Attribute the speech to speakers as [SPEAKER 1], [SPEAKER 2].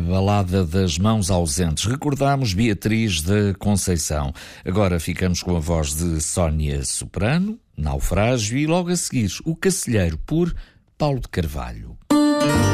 [SPEAKER 1] Balada das Mãos Ausentes. Recordámos Beatriz da Conceição. Agora ficamos com a voz de Sónia Soprano, Naufrágio, e logo a seguir O Cacilheiro, por Paulo de Carvalho.